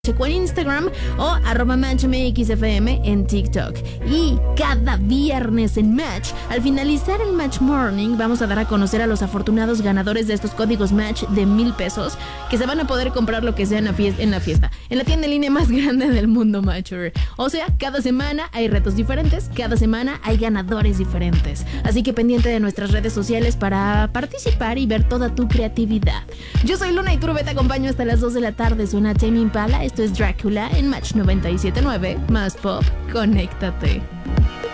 Checo en Instagram o @MatchMXFM en TikTok. Y cada viernes en Match, al finalizar el Match Morning, vamos a dar a conocer a los afortunados ganadores de estos códigos Match de 1,000 pesos que se van a poder comprar lo que sea en la fiesta, en la tienda en línea más grande del mundo, Matcher. O sea, cada semana hay retos diferentes, cada semana hay ganadores diferentes. Así que pendiente de nuestras redes sociales para participar y ver toda tu creatividad. Yo soy Luna Iturbe, te acompaño hasta las 2 de la tarde. Suena Tame Impala. Esto es Drácula en Match 97.9, más pop, conéctate.